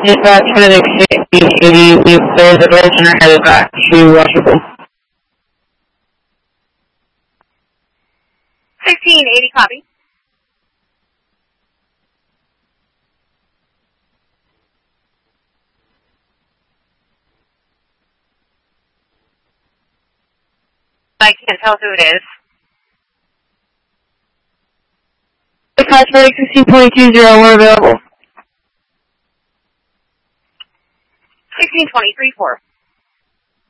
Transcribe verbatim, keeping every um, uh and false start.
Dispatch Medic sixteen eighty, there's a listener headed back to Washington. sixteen eighty, copy. I can't tell who it is. Dispatch Medic sixteen twenty-two zero, we're available. sixteen twenty, three four.